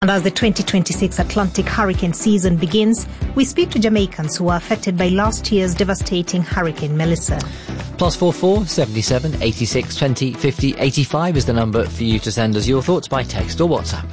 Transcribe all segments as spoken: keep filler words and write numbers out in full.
And as the twenty twenty-six Atlantic hurricane season begins, we speak to Jamaicans who were affected by last year's devastating Hurricane Melissa. Plus four four seventy-seven eighty-six twenty fifty eighty-five is the number for you to send us your thoughts by text or WhatsApp.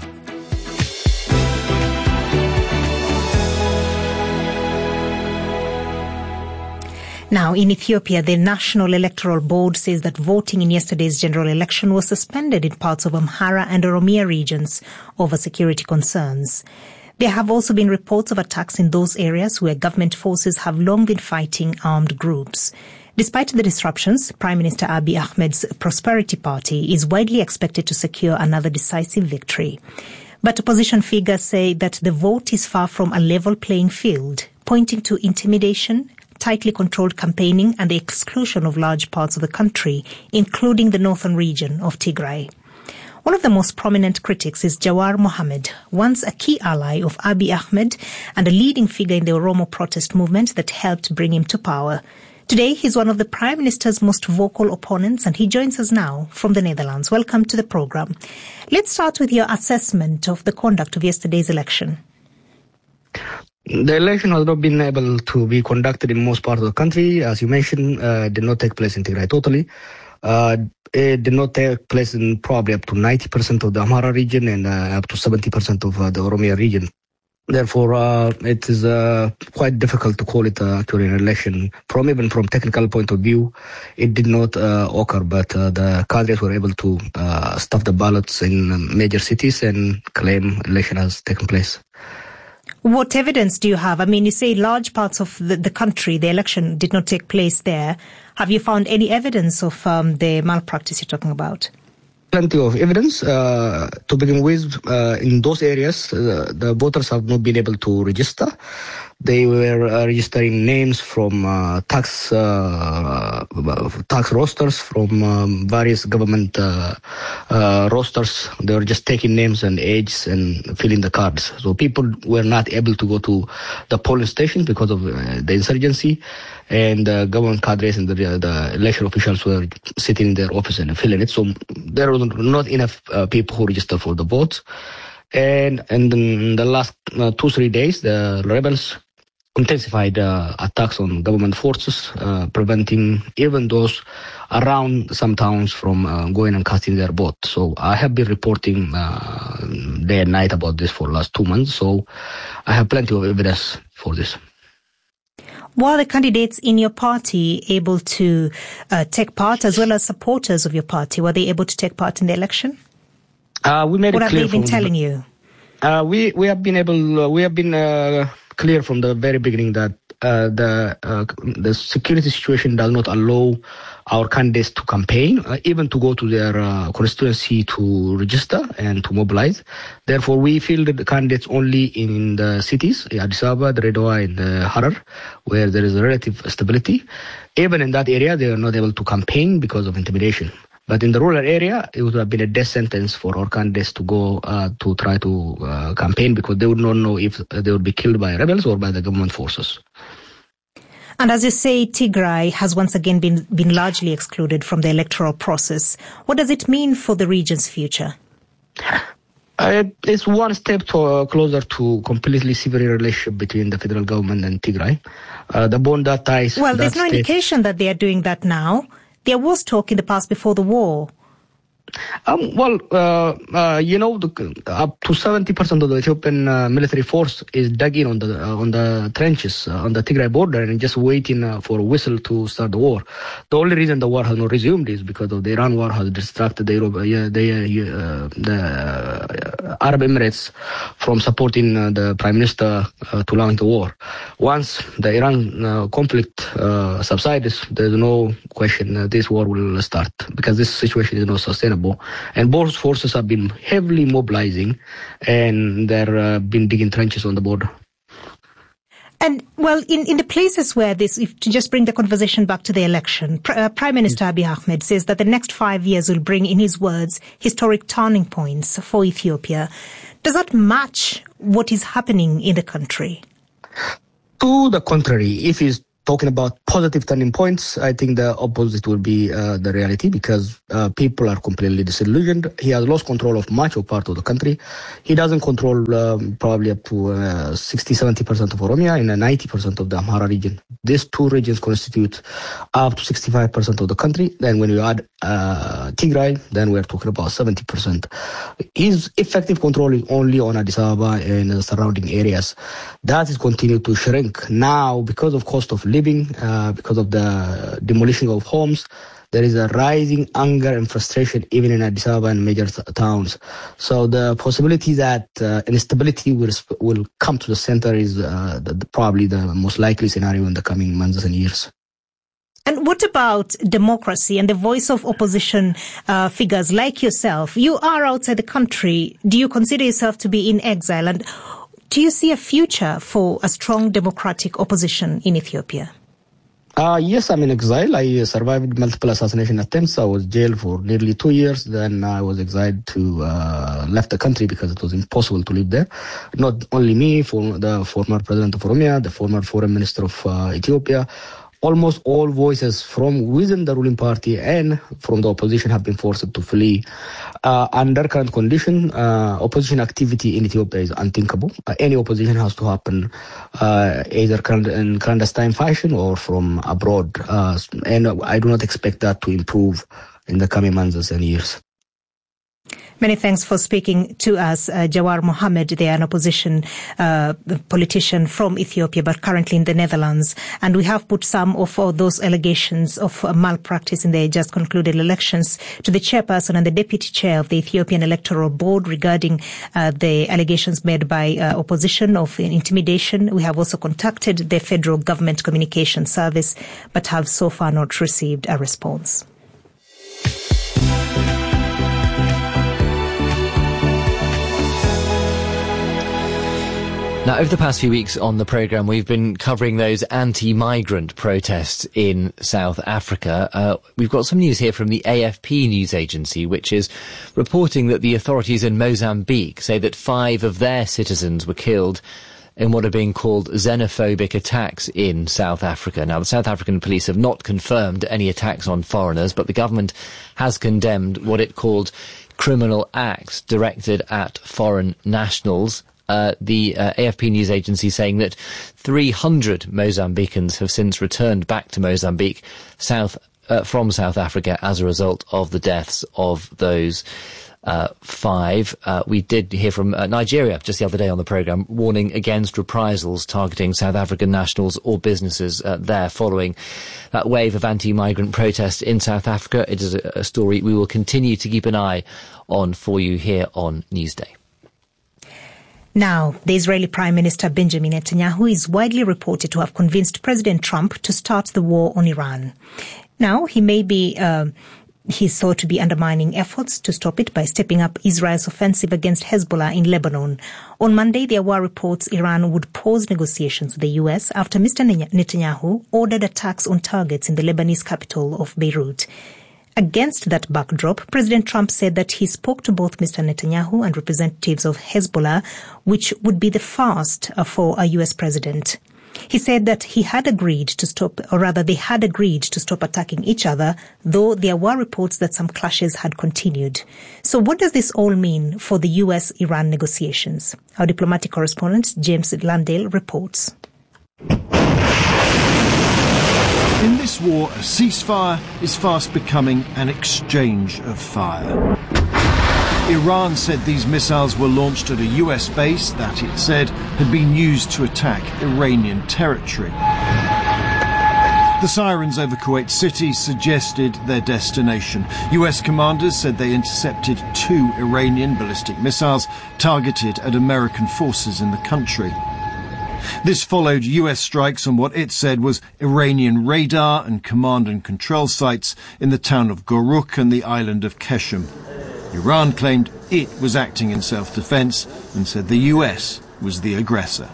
Now, in Ethiopia, the National Electoral Board says that voting in yesterday's general election was suspended in parts of Amhara and Oromia regions over security concerns. There have also been reports of attacks in those areas where government forces have long been fighting armed groups. Despite the disruptions, Prime Minister Abiy Ahmed's Prosperity Party is widely expected to secure another decisive victory. But opposition figures say that the vote is far from a level playing field, pointing to intimidation, tightly controlled campaigning and the exclusion of large parts of the country, including the northern region of Tigray. One of the most prominent critics is Jawar Mohammed, once a key ally of Abiy Ahmed and a leading figure in the Oromo protest movement that helped bring him to power. Today, he's one of the Prime Minister's most vocal opponents, and he joins us now from the Netherlands. Welcome to the program. Let's start with your assessment of the conduct of yesterday's election. The election has not been able to be conducted in most parts of the country. As you mentioned, uh, it did not take place in Tigray totally. Uh, it did not take place in probably up to ninety percent of the Amhara region and uh, up to seventy percent of uh, the Oromia region. Therefore, uh, it is uh, quite difficult to call it uh, actually an election. From even from technical point of view, it did not uh, occur, but uh, the cadres were able to uh, stuff the ballots in major cities and claim election has taken place. What evidence do you have? I mean, you say large parts of the, the country, the election did not take place there. Have you found any evidence of um, the malpractice you're talking about? Plenty of evidence. Uh, to begin with, uh, in those areas, uh, the voters have not been able to register. They were uh, registering names from uh, tax uh, tax rosters, from um, various government uh, uh, rosters. They were just taking names and ages and filling the cards. So people were not able to go to the polling station because of uh, the insurgency. And the government cadres and the, the election officials were sitting in their office and filling it. So there was not enough uh, people who registered for the votes. And, and in the last uh, two, three days, the rebels intensified uh, attacks on government forces, uh, preventing even those around some towns from uh, going and casting their vote. So I have been reporting uh, day and night about this for the last two months. So I have plenty of evidence for this. Were the candidates in your party able to uh, take part, as well as supporters of your party? Were they able to take part in the election? Uh, we made what it clear have they been from, telling you? Uh, we we have been able. Uh, we have been uh, clear from the very beginning that uh, the uh, the security situation does not allow our candidates to campaign, uh, even to go to their uh, constituency to register and to mobilize. Therefore, we fielded the candidates only in the cities, Addis Ababa, the Redwa, and the Harar, where there is a relative stability. Even in that area, they are not able to campaign because of intimidation. But in the rural area, it would have been a death sentence for our candidates to go uh, to try to uh, campaign, because they would not know if they would be killed by rebels or by the government forces. And as you say, Tigray has once again been, been largely excluded from the electoral process. What does it mean for the region's future? Uh, it's one step to, uh, closer to completely severing relationship between the federal government and Tigray. Uh, the bond that ties... Well, that there's no state... indication that they are doing that now. There was talk in the past before the war. Um, well, uh, uh, you know, the, up to seventy percent of the Ethiopian uh, military force is dug in on the uh, on the trenches uh, on the Tigray border and just waiting uh, for a whistle to start the war. The only reason the war has not resumed is because of the Iran war has distracted the Europe, uh, the, uh, the uh, Arab Emirates from supporting uh, the Prime Minister uh, to launch the war. Once the Iran uh, conflict uh, subsides, there's no question uh, this war will start, because this situation is not sustainable. And both forces have been heavily mobilizing, and they've uh, been digging trenches on the border. And, well, in, in the places where this, if to just bring the conversation back to the election, Pr- uh, Prime Minister Abiy Ahmed says that the next five years will bring, in his words, historic turning points for Ethiopia. Does that match what is happening in the country? To the contrary, if he's talking about positive turning points, I think the opposite will be uh, the reality, because uh, people are completely disillusioned. He has lost control of much of part of the country. He doesn't control um, probably up to uh, sixty, seventy percent of Oromia and ninety percent of the Amhara region. These two regions constitute up to sixty-five percent of the country. Then when you add uh, Tigray, then we're talking about seventy percent. His effective control is only on Addis Ababa and the surrounding areas. That is continued to shrink. Now, because of cost of living, uh, because of the demolition of homes, there is a rising anger and frustration even in Addis Ababa and major th- towns. So the possibility that uh, instability will will come to the center is uh, the, the, probably the most likely scenario in the coming months and years. And what about democracy and the voice of opposition uh, figures like yourself? You are outside the country. Do you consider yourself to be in exile? And do you see a future for a strong democratic opposition in Ethiopia? Uh, yes, I'm in exile. I survived multiple assassination attempts. I was jailed for nearly two years. Then I was exiled to uh, left the country because it was impossible to live there. Not only me, for the former president of Oromia, the former foreign minister of uh, Ethiopia, almost all voices from within the ruling party and from the opposition have been forced to flee. Uh, under current condition, uh, opposition activity in Ethiopia is unthinkable. Uh, any opposition has to happen uh, either in clandestine fashion or from abroad. Uh, and I do not expect that to improve in the coming months and years. Many thanks for speaking to us, uh, Jawar Mohammed. They are an opposition uh, politician from Ethiopia, but currently in the Netherlands. And we have put some of all those allegations of uh, malpractice in the just concluded elections to the chairperson and the deputy chair of the Ethiopian Electoral Board regarding uh, the allegations made by uh, opposition of intimidation. We have also contacted the Federal Government Communication Service, but have so far not received a response. Now, over the past few weeks on the programme, we've been covering those anti-migrant protests in South Africa. Uh, we've got some news here from the A F P news agency, which is reporting that the authorities in Mozambique say that five of their citizens were killed in what are being called xenophobic attacks in South Africa. Now, the South African police have not confirmed any attacks on foreigners, but the government has condemned what it called criminal acts directed at foreign nationals. Uh, the uh, A F P news agency saying that three hundred Mozambicans have since returned back to Mozambique south uh, from South Africa as a result of the deaths of those uh, five. Uh, we did hear from uh, Nigeria just the other day on the programme, warning against reprisals targeting South African nationals or businesses uh, there following that wave of anti-migrant protests in South Africa. It is a, a story we will continue to keep an eye on for you here on Newsday. Now, the Israeli Prime Minister Benjamin Netanyahu is widely reported to have convinced President Trump to start the war on Iran. Now, he may be, uh, he's thought to be undermining efforts to stop it by stepping up Israel's offensive against Hezbollah in Lebanon. On Monday, there were reports Iran would pause negotiations with the U S after Mister Netanyahu ordered attacks on targets in the Lebanese capital of Beirut. Against that backdrop, President Trump said that he spoke to both Mister Netanyahu and representatives of Hezbollah, which would be the first for a U S president. He said that he had agreed to stop, or rather they had agreed to stop attacking each other, though there were reports that some clashes had continued. So what does this all mean for the U S Iran negotiations? Our diplomatic correspondent, James Landale, reports. In this war, a ceasefire is fast becoming an exchange of fire. Iran said these missiles were launched at a U S base that it said had been used to attack Iranian territory. The sirens over Kuwait City suggested their destination. U S commanders said they intercepted two Iranian ballistic missiles targeted at American forces in the country. This followed U S strikes on what it said was Iranian radar and command and control sites in the town of Goruk and the island of Keshem. Iran claimed it was acting in self-defense and said the U S was the aggressor.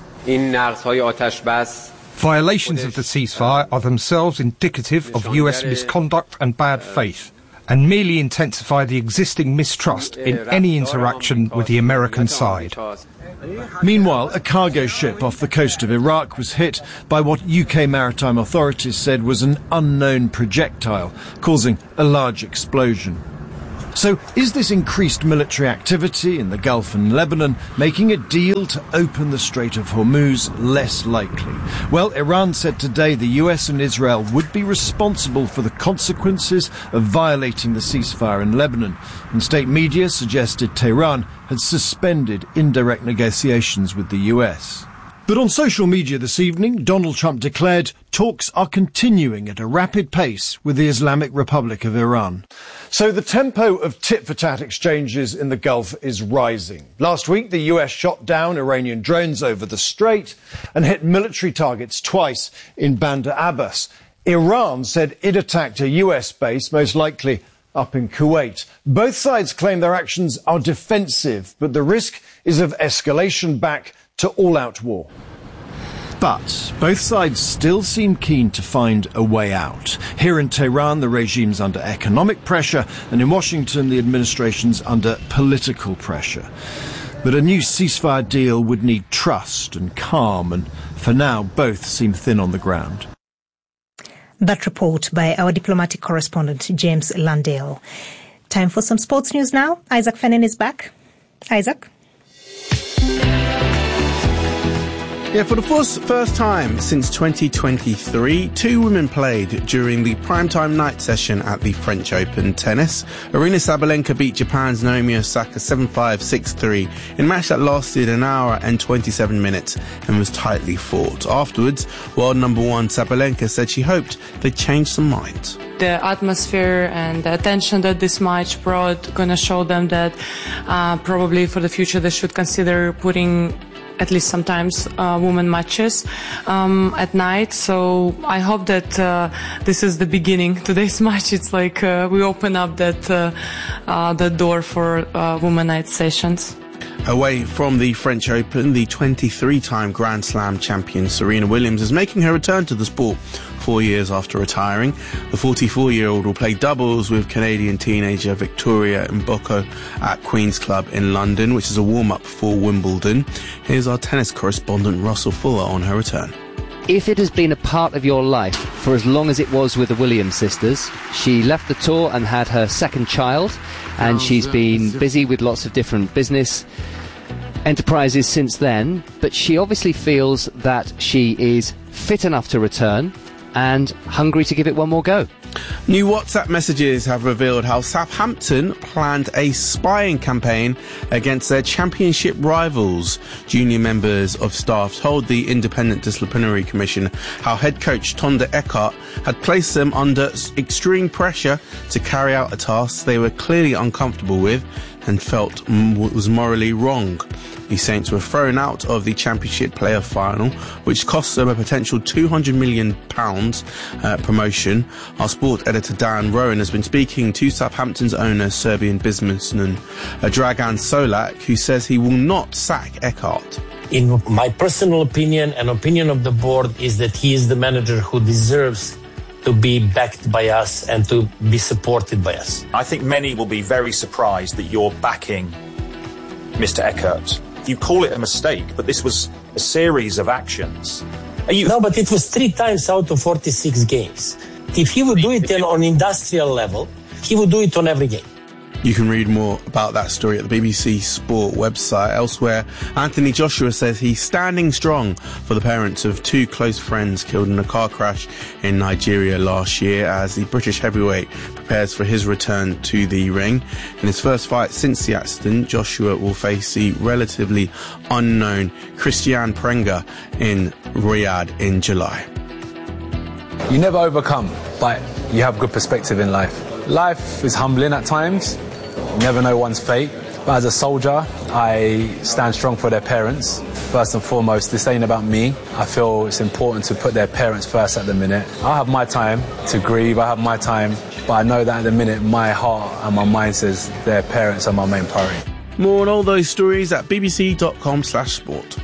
Violations of the ceasefire are themselves indicative of U S misconduct and bad faith. and merely intensify the existing mistrust in any interaction with the American side. Meanwhile, a cargo ship off the coast of Iraq was hit by what U K maritime authorities said was an unknown projectile, causing a large explosion. So, is this increased military activity in the Gulf and Lebanon making a deal to open the Strait of Hormuz less likely? Well, Iran said today the U S and Israel would be responsible for the consequences of violating the ceasefire in Lebanon, and state media suggested Tehran had suspended indirect negotiations with the U S. But on social media this evening, Donald Trump declared talks are continuing at a rapid pace with the Islamic Republic of Iran. So the tempo of tit-for-tat exchanges in the Gulf is rising. Last week, the U S shot down Iranian drones over the strait and hit military targets twice in Bandar Abbas. Iran said it attacked a U S base, most likely up in Kuwait. Both sides claim their actions are defensive, but the risk is of escalation back to all-out war. But both sides still seem keen to find a way out. Here in Tehran, the regime's under economic pressure, and in Washington, the administration's under political pressure. But a new ceasefire deal would need trust and calm, and for now, both seem thin on the ground. That report by our diplomatic correspondent, James Landale. Time for some sports news now. Isaac Fennin is back. Isaac? Yeah, for the first, first time since twenty twenty-three, two women played during the primetime night session at the French Open tennis. Aryna Sabalenka beat Japan's Naomi Osaka seven five, six three in a match that lasted an hour and twenty-seven minutes and was tightly fought. Afterwards, world number one Sabalenka said she hoped they'd change some minds. The atmosphere and the attention that this match brought gonna show them that uh, probably for the future they should consider putting at least sometimes uh, women matches um, at night. So I hope that uh, this is the beginning. Today's match, it's like uh, we open up that uh, uh, the door for uh, women night sessions. Away from the French Open, the twenty-three-time Grand Slam champion Serena Williams is making her return to the sport four years after retiring. The forty-four-year-old will play doubles with Canadian teenager Victoria Mboko at Queen's Club in London, which is a warm-up for Wimbledon. Here's our tennis correspondent Russell Fuller on her return. If it has been a part of your life for as long as it was with the Williams sisters, she left the tour and had her second child, and she's been busy with lots of different business enterprises since then, but she obviously feels that she is fit enough to return and hungry to give it one more go. New WhatsApp messages have revealed how Southampton planned a spying campaign against their championship rivals. Junior members of staff told the Independent Disciplinary Commission how head coach Tonda Eckhart had placed them under extreme pressure to carry out a task they were clearly uncomfortable with and felt was morally wrong. The Saints were thrown out of the Championship playoff final, which cost them a potential two hundred million pounds uh, promotion. Our sport editor Dan Rowan has been speaking to Southampton's owner, Serbian businessman uh, Dragan Solak, who says he will not sack Eckhart. In my personal opinion and opinion of the board is that he is the manager who deserves to be backed by us and to be supported by us. I think many will be very surprised that you're backing Mister Eckhart. You call it a mistake, but this was a series of actions. Are you... No, but it was three times out of forty-six games. If he would do it on industrial level, he would do it on every game. You can read more about that story at the B B C Sport website. Elsewhere, Anthony Joshua says he's standing strong for the parents of two close friends killed in a car crash in Nigeria last year as the British heavyweight prepares for his return to the ring. In his first fight since the accident, Joshua will face the relatively unknown Christian Prenga in Riyadh in July. You never overcome, but you have good perspective in life. Life is humbling at times. You never know one's fate. But as a soldier, I stand strong for their parents. First and foremost, this ain't about me. I feel it's important to put their parents first at the minute. I have my time to grieve, I have my time, but I know that at the minute my heart and my mind says their parents are my main priority. More on all those stories at bbc.com slash sport.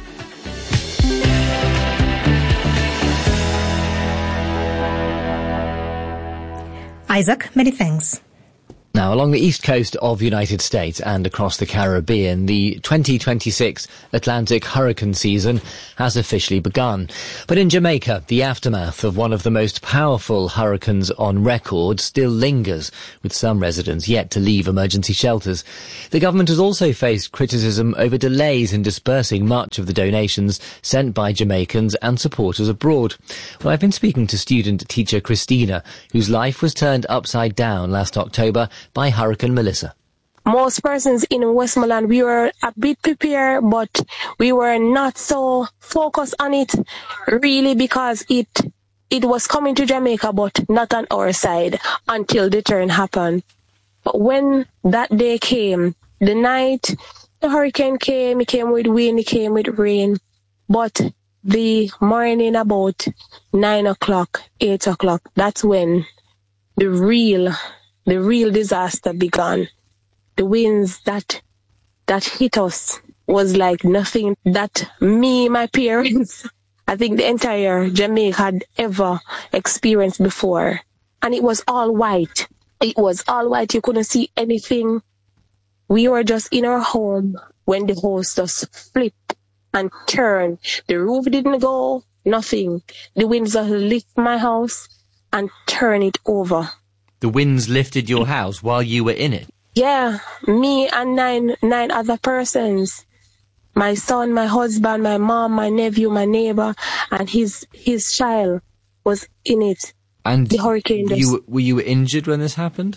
Isaac, many thanks. Now, along the east coast of the United States and across the Caribbean, the twenty twenty-six Atlantic hurricane season has officially begun. But in Jamaica, the aftermath of one of the most powerful hurricanes on record still lingers, with some residents yet to leave emergency shelters. The government has also faced criticism over delays in dispersing much of the donations sent by Jamaicans and supporters abroad. Well, I've been speaking to student teacher Christina, whose life was turned upside down last October by Hurricane Melissa. Most persons in Westmoreland, we were a bit prepared, but we were not so focused on it, really, because it it was coming to Jamaica, but not on our side until the turn happened. But when that day came, the night the hurricane came, it came with wind, it came with rain, but the morning about nine o'clock, eight o'clock, that's when the real The real disaster began. The winds that that hit us was like nothing that me, my parents, I think the entire Jamaica had ever experienced before. And it was all white. It was all white. You couldn't see anything. We were just in our home when the house just flipped and turned. The roof didn't go, nothing. The winds just lift my house and turn it over. The winds lifted your house while you were in it? Yeah, me and nine nine other persons. My son, my husband, my mom, my nephew, my neighbor, and his his child was in it. And the hurricane. You, were you injured when this happened?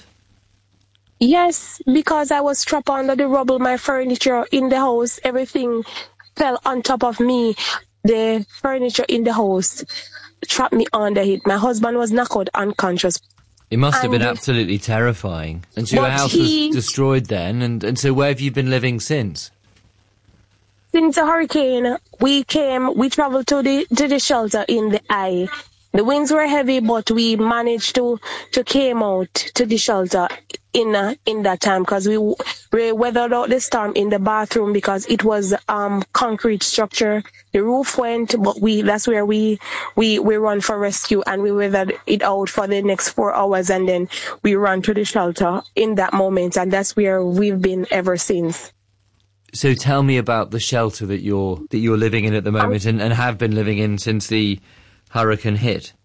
Yes, because I was trapped under the rubble, my furniture in the house, everything fell on top of me. The furniture in the house trapped me under it. My husband was knocked out unconscious. It must have and, been absolutely terrifying. And so your house he, was destroyed then, and, and so where have you been living since? Since the hurricane, we came, we traveled to the to the shelter in the eye. The winds were heavy, but we managed to to came out to the shelter in uh, in that time because we we weathered out the storm in the bathroom because it was um concrete structure. The roof went, but we that's where we we we run for rescue, and we weathered it out for the next four hours, and then we ran to the shelter in that moment, and that's where we've been ever since. So tell me about the shelter that you're that you're living in at the moment, and, and have been living in since the hurricane hit.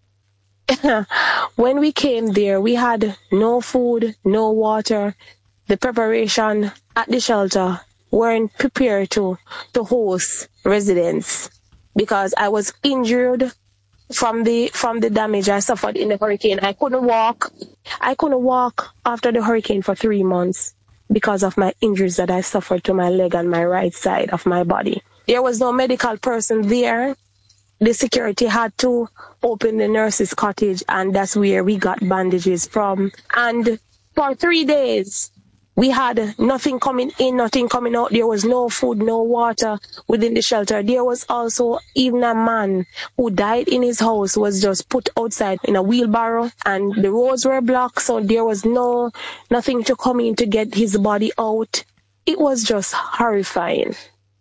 When we came there, we had no food, no water. The preparation at the shelter weren't prepared to, to host residents because I was injured from the from the damage I suffered in the hurricane. I couldn't walk. I couldn't walk after the hurricane for three months because of my injuries that I suffered to my leg and my right side of my body. There was no medical person there. The security had to open the nurse's cottage, and that's where we got bandages from. And for three days, we had nothing coming in, nothing coming out. There was no food, no water within the shelter. There was also even a man who died in his house, was just put outside in a wheelbarrow, and the roads were blocked, so there was no nothing to come in to get his body out. It was just horrifying.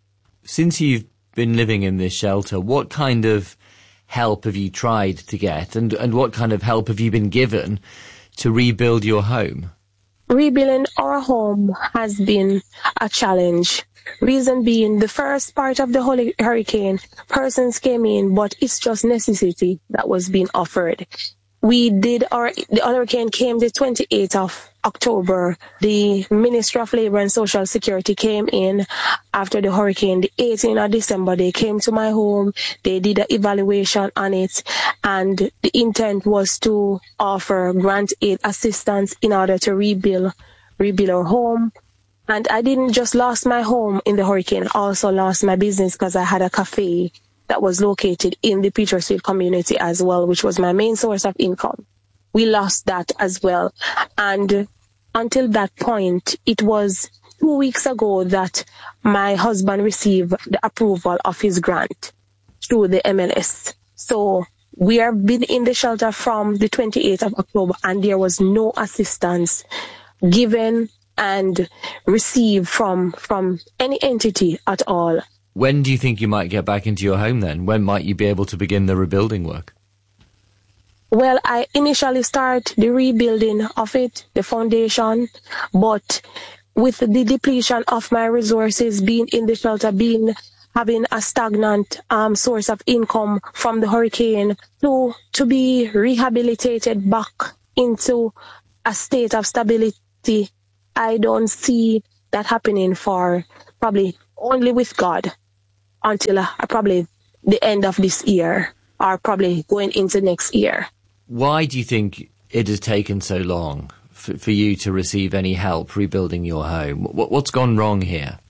Since you've been living in this shelter, what kind of help have you tried to get, and and what kind of help have you been given to rebuild your home? Rebuilding our home has been a challenge. Reason being, the first part of the hurricane, persons came in, but it's just necessity that was being offered. We did our, the hurricane came the twenty-eighth of October. The Ministry of Labour and Social Security came in after the hurricane. The eighteenth of December, they came to my home. They did an evaluation on it, and the intent was to offer grant aid assistance in order to rebuild, rebuild our home. And I didn't just lost my home in the hurricane, I also lost my business because I had a cafe that was located in the Petersfield community as well, which was my main source of income. We lost that as well. And until that point, it was two weeks ago that my husband received the approval of his grant through the M L S. So we have been in the shelter from the twenty-eighth of October, and there was no assistance given and received from, from any entity at all. When do you think you might get back into your home then? When might you be able to begin the rebuilding work? Well, I initially started the rebuilding of it, the foundation, but with the depletion of my resources, being in the shelter, being having a stagnant um, source of income from the hurricane, to to be rehabilitated back into a state of stability, I don't see that happening for probably only with God until uh, probably the end of this year or probably going into next year. Why do you think it has taken so long for, for you to receive any help rebuilding your home? What, what's gone wrong here?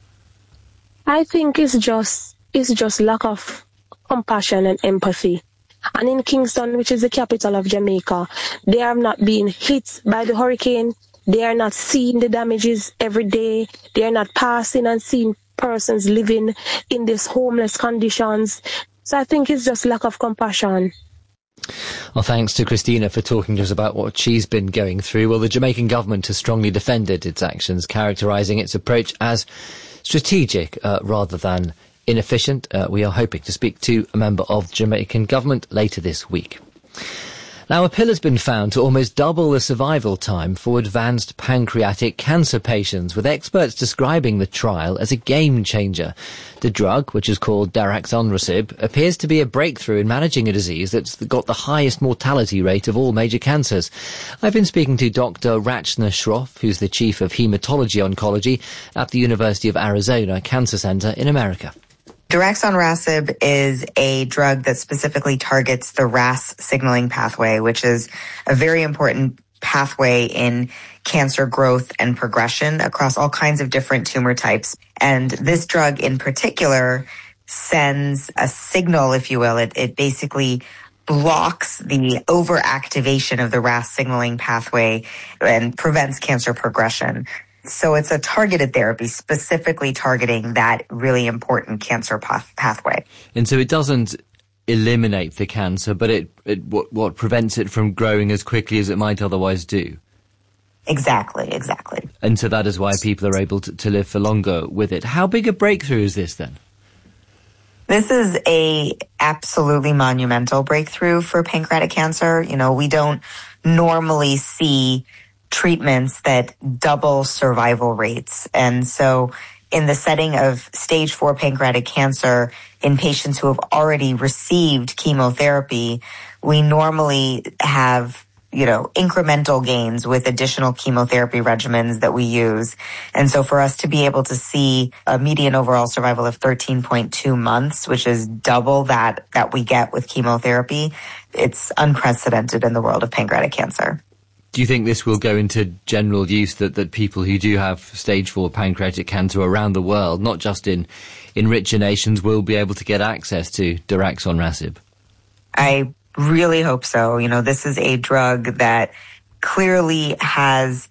I think it's just it's just lack of compassion and empathy. And in Kingston, which is the capital of Jamaica, they have not been hit by the hurricane. They are not seeing the damages every day. They are not passing and seeing persons living in these homeless conditions. So I think it's just lack of compassion. Well, thanks to Christina for talking to us about what she's been going through. Well, the Jamaican government has strongly defended its actions, characterising its approach as strategic uh, rather than inefficient. Uh, we are hoping to speak to a member of the Jamaican government later this week. Now, a pill has been found to almost double the survival time for advanced pancreatic cancer patients, with experts describing the trial as a game changer. The drug, which is called daraxonrasib, appears to be a breakthrough in managing a disease that's got the highest mortality rate of all major cancers. I've been speaking to Doctor Rachna Shroff, who's the Chief of Hematology Oncology at the University of Arizona Cancer Center in America. Daraxonrasib is a drug that specifically targets the R A S signaling pathway, which is a very important pathway in cancer growth and progression across all kinds of different tumor types. And this drug in particular sends a signal, if you will. It, it basically blocks the overactivation of the R A S signaling pathway and prevents cancer progression. So it's a targeted therapy specifically targeting that really important cancer path- pathway. And so it doesn't eliminate the cancer, but it, it what, what prevents it from growing as quickly as it might otherwise do. Exactly, exactly. And so that is why people are able to, to live for longer with it. How big a breakthrough is this then? This is a absolutely monumental breakthrough for pancreatic cancer. You know, we don't normally see treatments that double survival rates. And so in the setting of stage four pancreatic cancer in patients who have already received chemotherapy, we normally have, you know, incremental gains with additional chemotherapy regimens that we use. And so for us to be able to see a median overall survival of thirteen point two months, which is double that, that we get with chemotherapy, it's unprecedented in the world of pancreatic cancer. Do you think this will go into general use, that, that people who do have stage four pancreatic cancer around the world, not just in, in richer nations, will be able to get access to daraxonrasib? I really hope so. You know, this is a drug that clearly has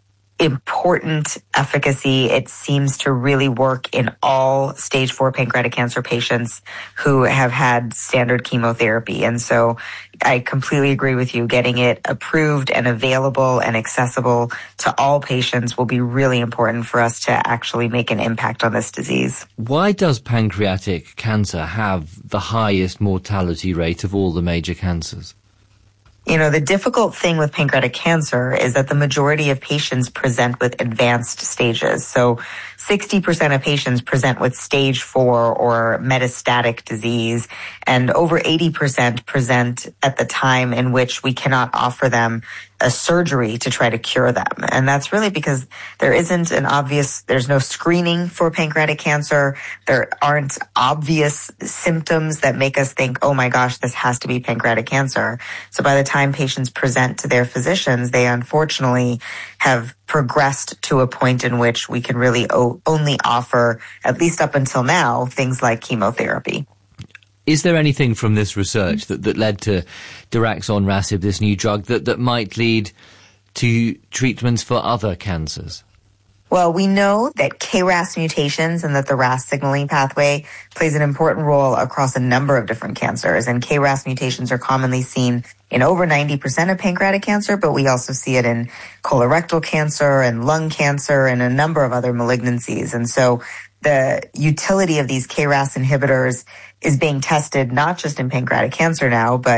important efficacy. It seems to really work in all stage four pancreatic cancer patients who have had standard chemotherapy. And so I completely agree with you. Getting it approved and available and accessible to all patients will be really important for us to actually make an impact on this disease. Why does pancreatic cancer have the highest mortality rate of all the major cancers? You know, the difficult thing with pancreatic cancer is that the majority of patients present with advanced stages. So sixty percent of patients present with stage four or metastatic disease, and over eighty percent present at the time in which we cannot offer them a surgery to try to cure them. And that's really because there isn't an obvious, there's no screening for pancreatic cancer. There aren't obvious symptoms that make us think, oh my gosh, this has to be pancreatic cancer. So by the time patients present to their physicians, they unfortunately have progressed to a point in which we can really o- only offer, at least up until now, things like chemotherapy. Is there anything from this research that, that led to daraxonrasib, this new drug, that, that might lead to treatments for other cancers? Well, we know that K R A S mutations and that the R A S signaling pathway plays an important role across a number of different cancers. And K R A S mutations are commonly seen in over ninety percent of pancreatic cancer, but we also see it in colorectal cancer and lung cancer and a number of other malignancies. And so the utility of these K R A S inhibitors is being tested not just in pancreatic cancer now, but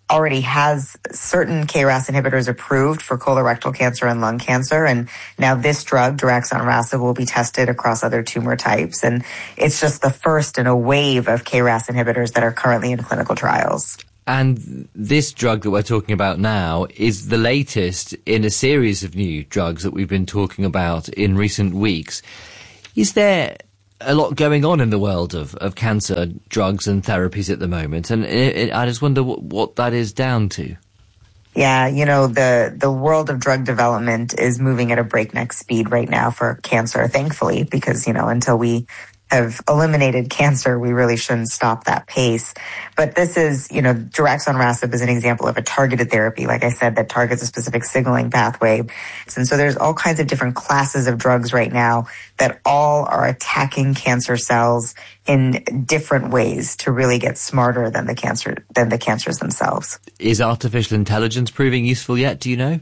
already has certain K R A S inhibitors approved for colorectal cancer and lung cancer. And now this drug, daraxonrasib, will be tested across other tumor types. And it's just the first in a wave of K R A S inhibitors that are currently in clinical trials. And this drug that we're talking about now is the latest in a series of new drugs that we've been talking about in recent weeks. Is there a lot going on in the world of, of cancer drugs and therapies at the moment? And it, it, I just wonder what, what that is down to. Yeah, you know, the, the world of drug development is moving at a breakneck speed right now for cancer, thankfully, because, you know, until we have eliminated cancer, we really shouldn't stop that pace. But this is, you know, daraxonrasib is an example of a targeted therapy, like I said, that targets a specific signaling pathway. And so there's all kinds of different classes of drugs right now that all are attacking cancer cells in different ways to really get smarter than the cancer, than the cancers themselves. Is artificial intelligence proving useful yet? Do you know?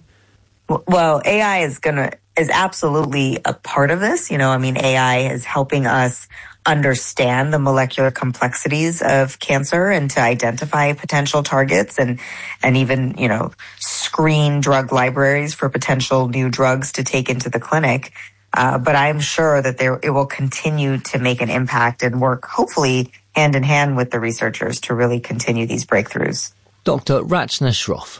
Well, A I is going to, is absolutely a part of this. You know, I mean, A I is helping us understand the molecular complexities of cancer and to identify potential targets and, and even, you know, screen drug libraries for potential new drugs to take into the clinic. Uh, but I'm sure that there, it will continue to make an impact and work, hopefully, hand in hand with the researchers to really continue these breakthroughs. Doctor Rachna Shroff.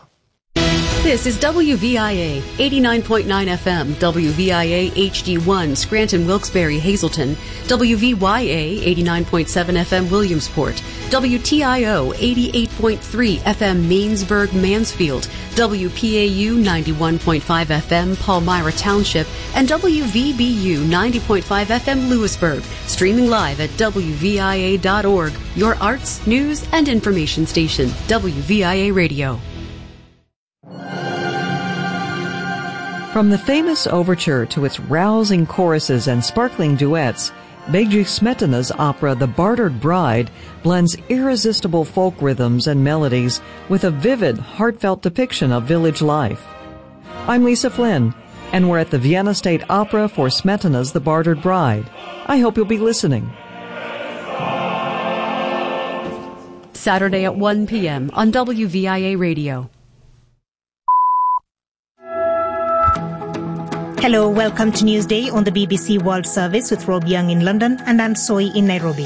This is W V I A eighty-nine point nine F M, W V I A H D one, Scranton, Wilkes-Barre, Hazleton, W V Y A eighty-nine point seven F M, Williamsport, W T I O eighty-eight point three F M, Mainsburg, Mansfield, W P A U ninety-one point five F M, Palmyra Township, and W V B U ninety point five F M, Lewisburg. Streaming live at W V I A dot org, your arts, news, and information station, W V I A Radio. From the famous overture to its rousing choruses and sparkling duets, Bedřich Smetana's opera The Bartered Bride blends irresistible folk rhythms and melodies with a vivid, heartfelt depiction of village life. I'm Lisa Flynn, and we're at the Vienna State Opera for Smetana's The Bartered Bride. I hope you'll be listening. Saturday at one p.m. on W V I A Radio. Hello, welcome to Newsday on the B B C World Service with Rob Young in London and Anne Soy in Nairobi.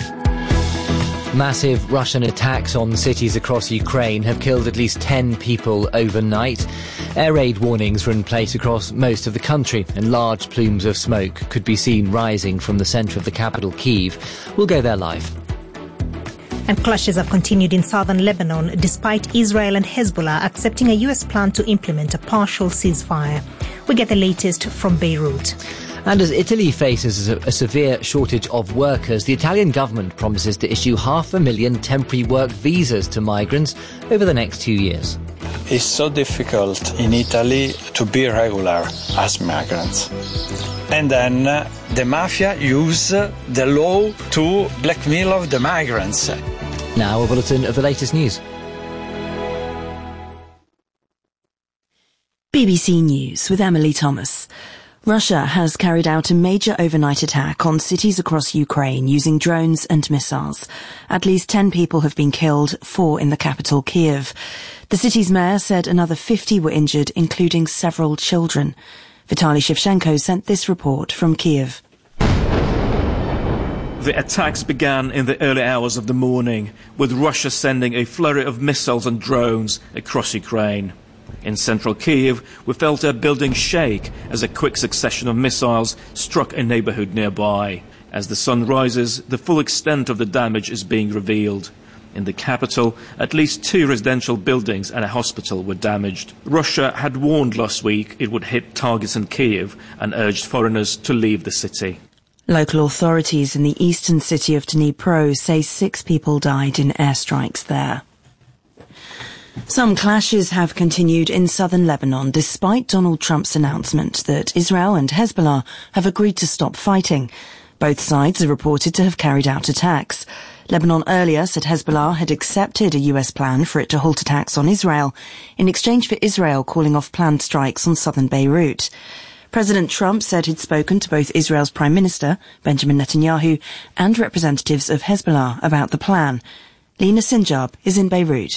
Massive Russian attacks on cities across Ukraine have killed at least ten people overnight. Air raid warnings were in place across most of the country, and large plumes of smoke could be seen rising from the centre of the capital, Kyiv. We'll go there live. And clashes have continued in southern Lebanon despite Israel and Hezbollah accepting a U S plan to implement a partial ceasefire. We get the latest from Beirut. And as Italy faces a, a severe shortage of workers, the Italian government promises to issue half a million temporary work visas to migrants over the next two years. It's so difficult in Italy to be regular as migrants. And then uh, the mafia use uh, the law to blackmail the migrants. Now a bulletin of the latest news. B B C News with Emily Thomas. Russia has carried out a major overnight attack on cities across Ukraine using drones and missiles. At least ten people have been killed, four in the capital, Kyiv. The city's mayor said another fifty were injured, including several children. Vitaly Shevchenko sent this report from Kyiv. The attacks began in the early hours of the morning, with Russia sending a flurry of missiles and drones across Ukraine. In central Kyiv, we felt a building shake as a quick succession of missiles struck a neighborhood nearby. As the sun rises, the full extent of the damage is being revealed. In the capital, at least two residential buildings and a hospital were damaged. Russia had warned last week it would hit targets in Kyiv and urged foreigners to leave the city. Local authorities in the eastern city of Dnipro say six people died in airstrikes there. Some clashes have continued in southern Lebanon despite Donald Trump's announcement that Israel and Hezbollah have agreed to stop fighting. Both sides are reported to have carried out attacks. Lebanon earlier said Hezbollah had accepted a U S plan for it to halt attacks on Israel in exchange for Israel calling off planned strikes on southern Beirut. President Trump said he'd spoken to both Israel's Prime Minister, Benjamin Netanyahu, and representatives of Hezbollah about the plan. Lena Sinjab is in Beirut.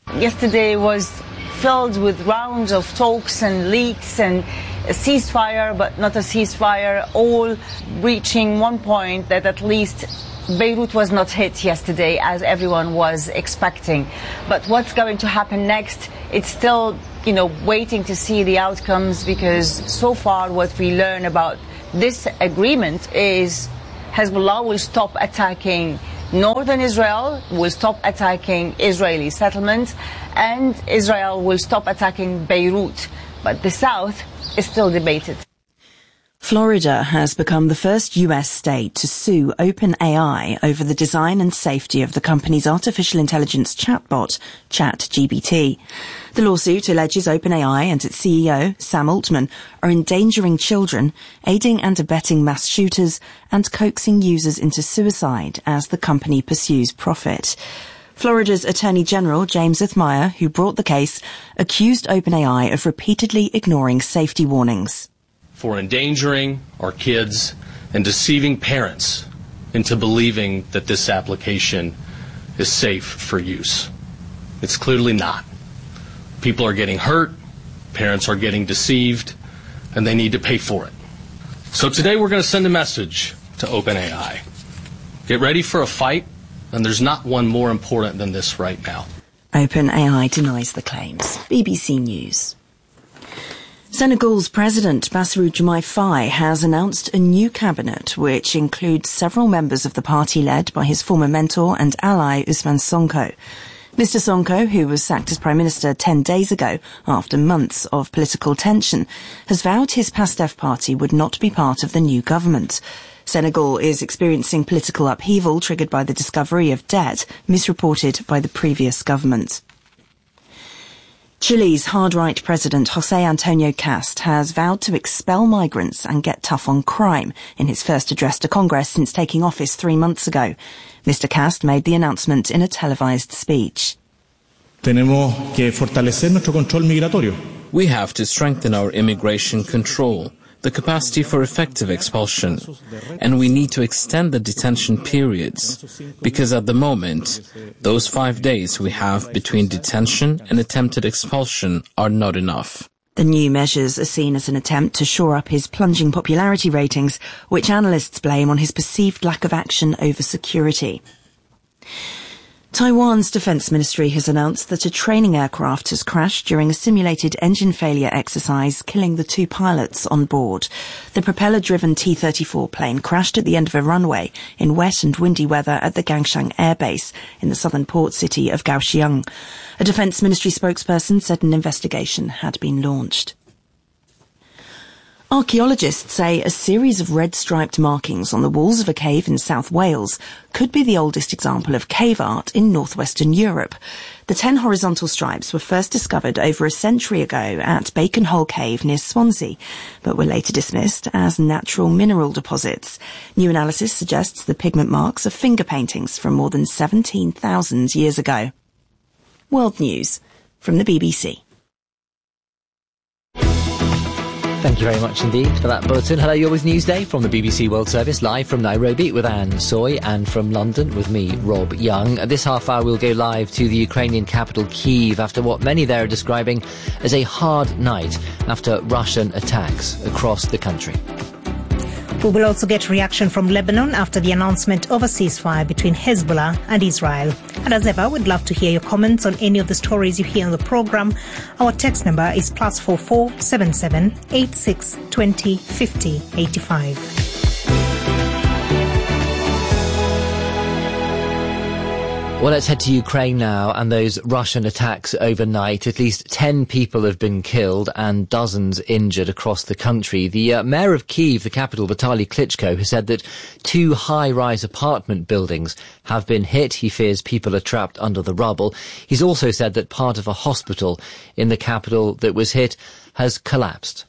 Yesterday was filled with rounds of talks and leaks and a ceasefire, but not a ceasefire, all reaching one point that at least Beirut was not hit yesterday as everyone was expecting. But what's going to happen next? It's still, you know, waiting to see the outcomes, because so far what we learn about this agreement is Hezbollah will stop attacking northern Israel, will stop attacking Israeli settlements, and Israel will stop attacking Beirut. But the south is still debated. Florida has become the first U S state to sue OpenAI over the design and safety of the company's artificial intelligence chatbot, ChatGPT. The lawsuit alleges OpenAI and its C E O, Sam Altman, are endangering children, aiding and abetting mass shooters, and coaxing users into suicide as the company pursues profit. Florida's Attorney General, James Othmeier, who brought the case, accused OpenAI of repeatedly ignoring safety warnings. For endangering our kids and deceiving parents into believing that this application is safe for use. It's clearly not. People are getting hurt, parents are getting deceived, and they need to pay for it. So today we're going to send a message to OpenAI. Get ready for a fight, and there's not one more important than this right now. OpenAI denies the claims. B B C News. Senegal's President Bassirou Diomaye Faye has announced a new cabinet which includes several members of the party led by his former mentor and ally Ousmane Sonko. Mister Sonko, who was sacked as Prime Minister ten days ago after months of political tension, has vowed his PASTEF party would not be part of the new government. Senegal is experiencing political upheaval triggered by the discovery of debt misreported by the previous government. Chile's hard-right president José Antonio Cast has vowed to expel migrants and get tough on crime in his first address to Congress since taking office three months ago. Mister Cast made the announcement in a televised speech. Tenemos que fortalecer nuestro control migratorio. We have to strengthen our immigration control, the capacity for effective expulsion, and we need to extend the detention periods, because at the moment, those five days we have between detention and attempted expulsion are not enough. The new measures are seen as an attempt to shore up his plunging popularity ratings, which analysts blame on his perceived lack of action over security. Taiwan's defense ministry has announced that a training aircraft has crashed during a simulated engine failure exercise, killing the two pilots on board. The propeller-driven T thirty-four plane crashed at the end of a runway in wet and windy weather at the Gangshan Air Base in the southern port city of Kaohsiung. A defense ministry spokesperson said an investigation had been launched. Archaeologists say a series of red-striped markings on the walls of a cave in South Wales could be the oldest example of cave art in northwestern Europe. The ten horizontal stripes were first discovered over a century ago at Bacon Hole Cave near Swansea, but were later dismissed as natural mineral deposits. New analysis suggests the pigment marks are finger paintings from more than seventeen thousand years ago. World News from the B B C. Thank you very much indeed for that bulletin. Hello, you're with Newsday from the B B C World Service, live from Nairobi with Anne Soy, and from London with me, Rob Young. This half hour we'll go live to the Ukrainian capital Kyiv after what many there are describing as a hard night after Russian attacks across the country. We will also get reaction from Lebanon after the announcement of a ceasefire between Hezbollah and Israel. And as ever, we'd love to hear your comments on any of the stories you hear on the programme. Our text number is plus four four seven seven eight six twenty fifty eighty five. Well, let's head to Ukraine now and those Russian attacks overnight. At least ten people have been killed and dozens injured across the country. The uh, mayor of Kyiv, the capital, Vitaly Klitschko, has said that two high-rise apartment buildings have been hit. He fears people are trapped under the rubble. He's also said that part of a hospital in the capital that was hit has collapsed.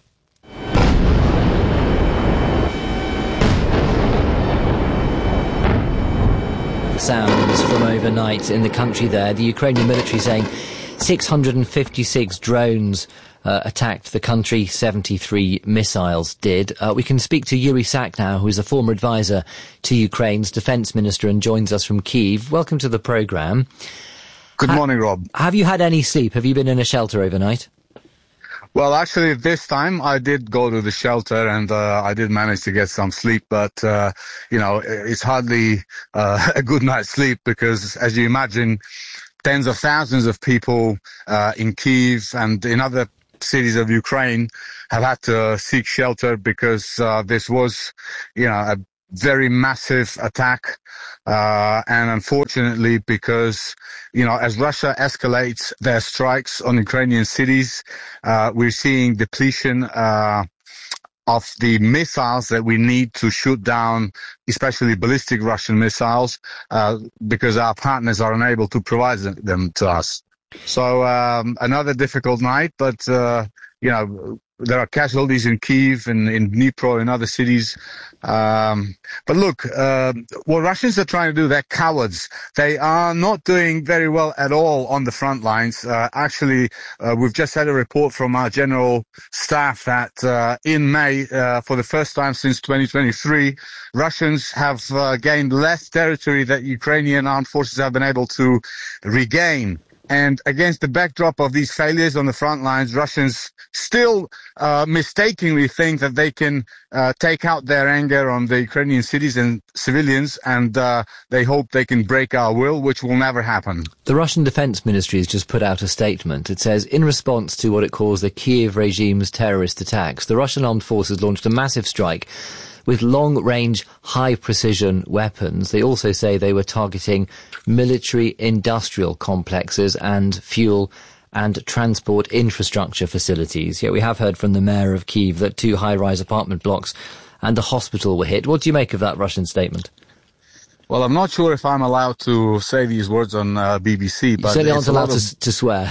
Sounds from overnight in the country there. The Ukrainian military saying six hundred fifty-six drones uh, attacked the country, seventy-three missiles did. Uh, we can speak to Yuri Sak now, who is a former advisor to Ukraine's defence minister and joins us from Kyiv. Welcome to the programme. Good ha- morning, Rob. Have you had any sleep? Have you been in a shelter overnight? Well, actually, this time I did go to the shelter and uh, I did manage to get some sleep, but, uh, you know, it's hardly uh, a good night's sleep because, as you imagine, tens of thousands of people uh, in Kyiv and in other cities of Ukraine have had to seek shelter because uh, this was, you know, a very massive attack. Uh, and unfortunately, because, you know, as Russia escalates their strikes on Ukrainian cities, uh, we're seeing depletion, uh, of the missiles that we need to shoot down, especially ballistic Russian missiles, uh, because our partners are unable to provide them to us. So, um, another difficult night, but, uh, you know, there are casualties in Kyiv and in Dnipro and other cities. Um, but look, uh, what Russians are trying to do, they're cowards. They are not doing very well at all on the front lines. Uh, actually, uh, we've just had a report from our general staff that uh, in May, uh, for the first time since twenty twenty-three, Russians have uh, gained less territory that Ukrainian armed forces have been able to regain. And against the backdrop of these failures on the front lines, Russians still uh, mistakenly think that they can uh, take out their anger on the Ukrainian cities and civilians, and uh, they hope they can break our will, which will never happen. The Russian Defense Ministry has just put out a statement. It says, in response to what it calls the Kyiv regime's terrorist attacks, the Russian armed forces launched a massive strike with long-range, high-precision weapons. They also say they were targeting military-industrial complexes and fuel and transport infrastructure facilities. Yet we have heard from the mayor of Kyiv that two high-rise apartment blocks and a hospital were hit. What do you make of that Russian statement? Well, I'm not sure if I'm allowed to say these words on uh, B B C, but you certainly aren't allowed of- to, to swear.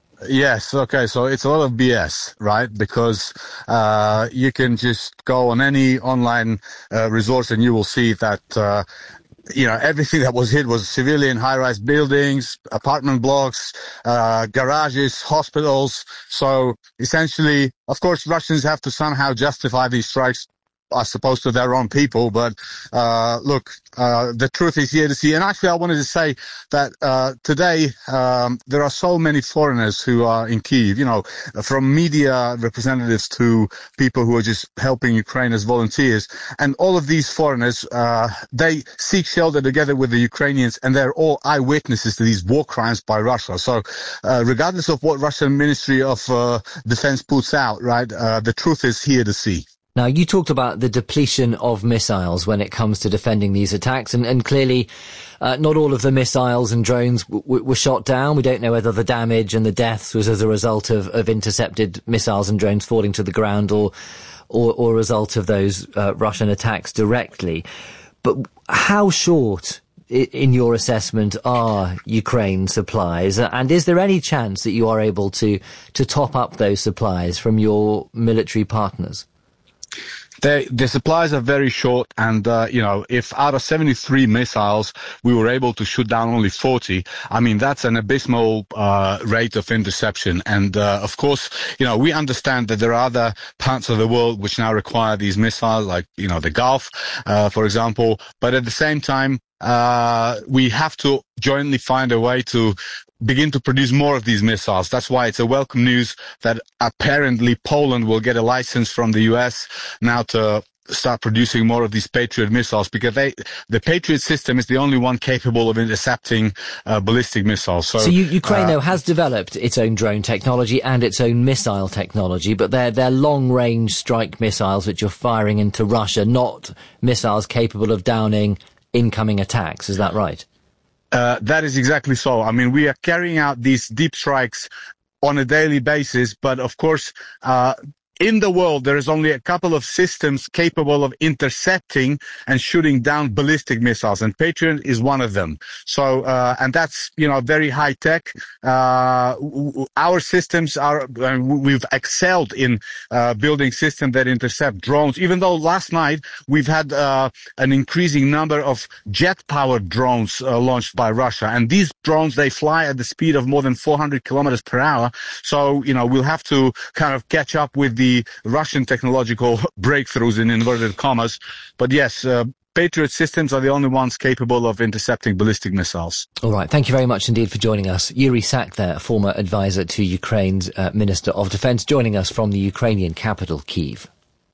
Yes, okay, so it's a lot of B S, right? Because uh you can just go on any online uh, resource and you will see that uh you know, everything that was hit was civilian high-rise buildings, apartment blocks, uh garages, hospitals. So essentially, of course, Russians have to somehow justify these strikes, I suppose, to their own people. But uh look, uh the truth is here to see. And actually, I wanted to say that uh today um there are so many foreigners who are in Kyiv, you know, from media representatives to people who are just helping Ukraine as volunteers. And all of these foreigners, uh they seek shelter together with the Ukrainians, and they're all eyewitnesses to these war crimes by Russia. So uh regardless of what Russian Ministry of uh Defense puts out, right, uh the truth is here to see. Now, you talked about the depletion of missiles when it comes to defending these attacks, and, and clearly uh, not all of the missiles and drones w- w- were shot down. We don't know whether the damage and the deaths was as a result of, of intercepted missiles and drones falling to the ground or or, or a result of those uh, Russian attacks directly. But how short, I- in your assessment, are Ukraine supplies? And is there any chance that you are able to, to top up those supplies from your military partners? They, the supplies are very short, and, uh, you know, if out of seventy-three missiles, we were able to shoot down only forty, I mean, that's an abysmal uh, rate of interception. And, uh, of course, you know, we understand that there are other parts of the world which now require these missiles, like, you know, the Gulf, uh, for example. But at the same time, uh, we have to jointly find a way to begin to produce more of these missiles. That's why it's a welcome news that apparently Poland will get a license from the U S now to start producing more of these Patriot missiles, because they, the Patriot system is the only one capable of intercepting uh, ballistic missiles. So, so you, Ukraine, uh, though, has developed its own drone technology and its own missile technology, but they're, they're long-range strike missiles which you're firing into Russia, not missiles capable of downing incoming attacks. Is that right? Uh, that is exactly so. I mean, we are carrying out these deep strikes on a daily basis, but of course, uh, in the world, there is only a couple of systems capable of intercepting and shooting down ballistic missiles, and Patriot is one of them. So, uh, and that's, you know, very high tech. Uh, w- our systems are, uh, we've excelled in, uh, building systems that intercept drones, even though last night we've had, uh, an increasing number of jet-powered drones, uh, launched by Russia. And these drones, they fly at the speed of more than four hundred kilometers per hour. So, you know, we'll have to kind of catch up with the The Russian technological breakthroughs in inverted commas. But yes, uh, Patriot systems are the only ones capable of intercepting ballistic missiles. All right. Thank you very much indeed for joining us. Yuri Sak there, former advisor to Ukraine's uh, Minister of Defense, joining us from the Ukrainian capital, Kyiv.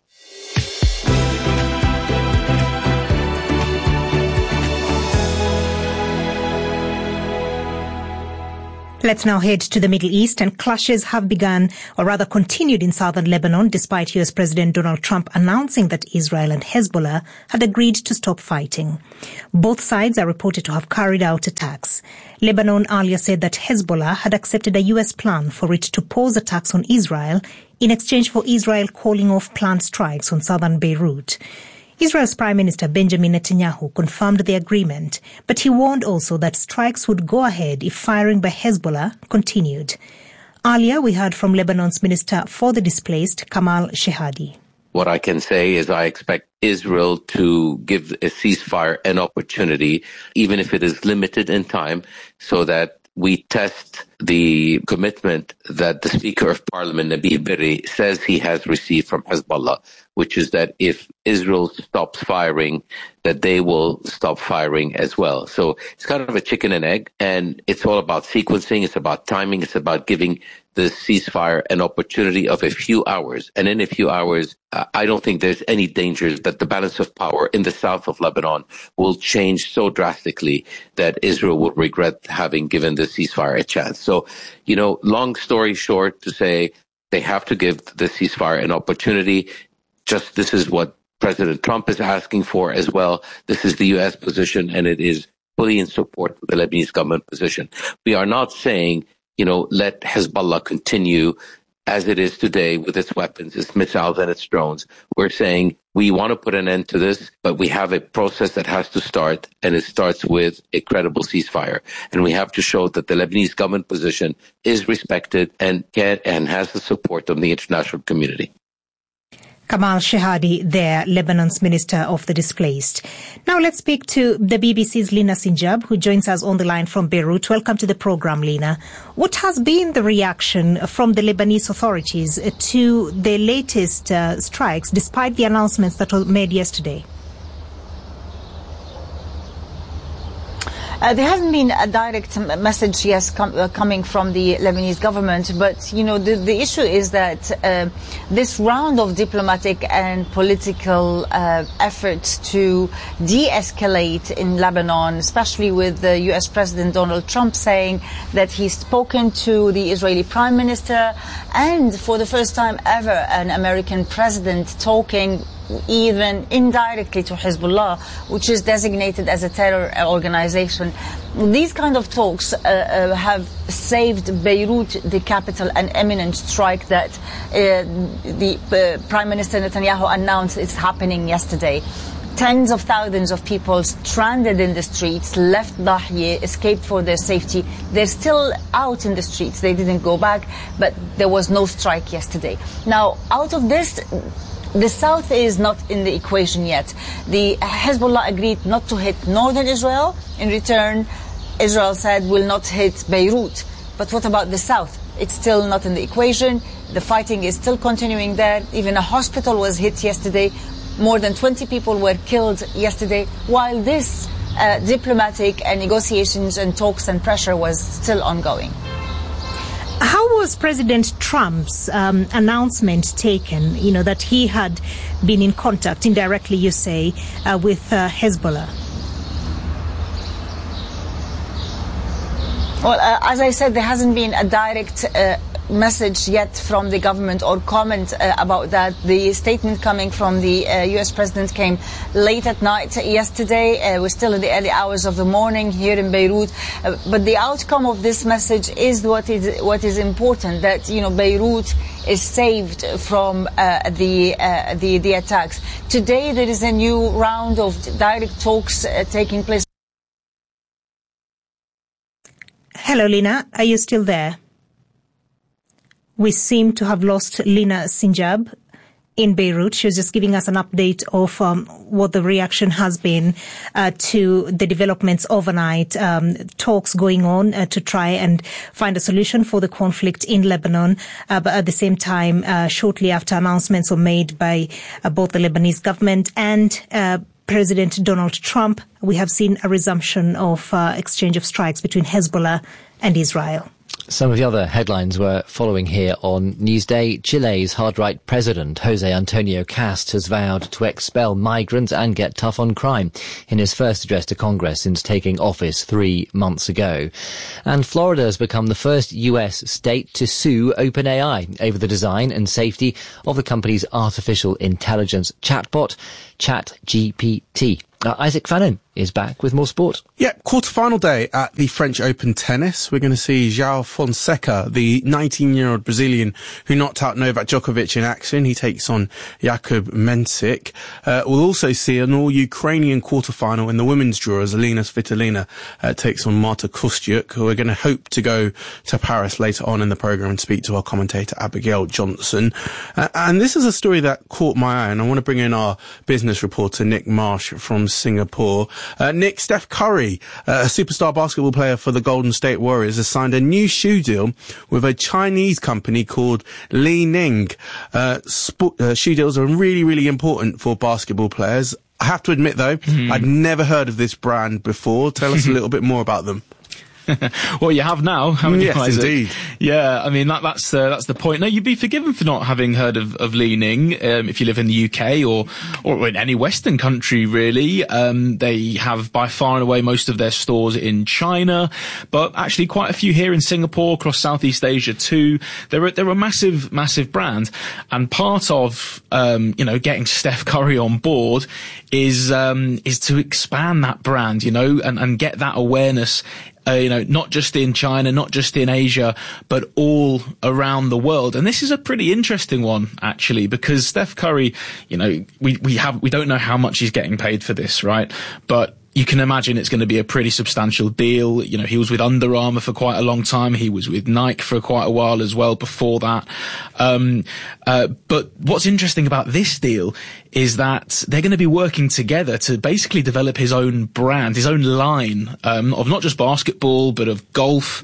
Let's now head to the Middle East, and clashes have begun, or rather continued, in southern Lebanon, despite U S President Donald Trump announcing that Israel and Hezbollah had agreed to stop fighting. Both sides are reported to have carried out attacks. Lebanon earlier said that Hezbollah had accepted a U S plan for it to pause attacks on Israel in exchange for Israel calling off planned strikes on southern Beirut. Israel's Prime Minister Benjamin Netanyahu confirmed the agreement, but he warned also that strikes would go ahead if firing by Hezbollah continued. Earlier, we heard from Lebanon's Minister for the Displaced, Kamal Shehadi. What I can say is I expect Israel to give a ceasefire an opportunity, even if it is limited in time, so that we test the commitment that the Speaker of Parliament, Nabih Berri, says he has received from Hezbollah, which is that if Israel stops firing, that they will stop firing as well. So it's kind of a chicken and egg, and it's all about sequencing, it's about timing, it's about giving the ceasefire an opportunity of a few hours. And in a few hours, uh, I don't think there's any danger that the balance of power in the south of Lebanon will change so drastically that Israel will regret having given the ceasefire a chance. So, you know, long story short, to say they have to give the ceasefire an opportunity. Just this is what President Trump is asking for as well. This is the U S position, and it is fully in support of the Lebanese government position. We are not saying, you know, let Hezbollah continue as it is today with its weapons, its missiles, and its drones. We're saying we want to put an end to this, but we have a process that has to start, and it starts with a credible ceasefire. And we have to show that the Lebanese government position is respected and can and has the support of the international community. Kamal Shehadi there, Lebanon's Minister of the Displaced. Now let's speak to the B B C's Lina Sinjab, who joins us on the line from Beirut. Welcome to the program, Lina. What has been the reaction from the Lebanese authorities to the latest uh, strikes, despite the announcements that were made yesterday? Uh, there hasn't been a direct message, yes, com- uh, coming from the Lebanese government, but, you know, the, the issue is that uh, this round of diplomatic and political uh, efforts to de-escalate in Lebanon, especially with the U S President Donald Trump saying that he's spoken to the Israeli Prime Minister, and for the first time ever, an American president talking even indirectly to Hezbollah, which is designated as a terror organization. These kind of talks uh, uh, have saved Beirut, the capital, an imminent strike that uh, the uh, Prime Minister Netanyahu announced is happening yesterday. Tens of thousands of people stranded in the streets, left Dahye, escaped for their safety. They're still out in the streets. They didn't go back, but there was no strike yesterday. Now, out of this, the south is not in the equation yet. The Hezbollah agreed not to hit northern Israel. In return, Israel said will not hit Beirut. But what about the south? It's still not in the equation. The fighting is still continuing there. Even a hospital was hit yesterday. More than twenty people were killed yesterday, while this uh, diplomatic and negotiations and talks and pressure was still ongoing. How was President Trump's um, announcement taken, you know, that he had been in contact, indirectly you say, uh, with uh, Hezbollah? Well, uh, as I said, there hasn't been a direct uh, message yet from the government or comment uh, about that. The statement coming from the uh, U S President came late at night yesterday. Uh, we're still in the early hours of the morning here in Beirut. Uh, but the outcome of this message is what is what is important, that, you know, Beirut is saved from uh, the, uh, the the attacks. Today there is a new round of direct talks uh, taking place. Hello, Lina. Are you still there? We seem to have lost Lina Sinjab in Beirut. She was just giving us an update of um, what the reaction has been uh, to the developments overnight, um, talks going on uh, to try and find a solution for the conflict in Lebanon. Uh, but at the same time, uh, shortly after announcements were made by uh, both the Lebanese government and uh, President Donald Trump, we have seen a resumption of uh, exchange of strikes between Hezbollah and Israel. Some of the other headlines we're following here on Newsday. Chile's hard-right president, Jose Antonio Cast, has vowed to expel migrants and get tough on crime in his first address to Congress since taking office three months ago. And Florida has become the first U S state to sue OpenAI over the design and safety of the company's artificial intelligence chatbot, ChatGPT. Uh, Isaac Fannin is back with more sport. Yeah, quarter-final day at the French Open tennis. We're going to see João Fonseca, the nineteen-year-old Brazilian who knocked out Novak Djokovic in action. He takes on Jakub Mensik. Uh, we'll also see an all-Ukrainian quarter-final in the women's draw as Alina Svitolina uh, takes on Marta Kostyuk, who are going to hope to go to Paris later on in the programme and speak to our commentator Abigail Johnson. Uh, and this is a story that caught my eye, and I want to bring in our business reporter Nick Marsh from Singapore. Uh, Nick, Steph Curry, uh, a superstar basketball player for the Golden State Warriors, has signed a new shoe deal with a Chinese company called Li Ning. Uh, sp- uh, shoe deals are really, really important for basketball players. I have to admit, though, mm-hmm. I'd never heard of this brand before. Tell us a little bit more about them. Well, you have now, haven't yes, you, Isaac? Indeed. Yeah, I mean, that, that's uh, that's the point. Now, you'd be forgiven for not having heard of, of Li Ning um, if you live in the U K or or in any Western country, really. Um, they have by far and away most of their stores in China, but actually quite a few here in Singapore, across Southeast Asia too. They're a, they're a massive, massive brand, and part of um, you know getting Steph Curry on board is um, is to expand that brand, you know, and, and get that awareness. Uh, you know, not just in China, not just in Asia, but all around the world. And this is a pretty interesting one, actually, because Steph Curry, you know, we, we have, we don't know how much he's getting paid for this, right? But you can imagine it's going to be a pretty substantial deal. You know, he was with Under Armour for quite a long time. He was with Nike for quite a while as well before that. Um, uh, but what's interesting about this deal is that they're going to be working together to basically develop his own brand, his own line, um, of not just basketball, but of golf,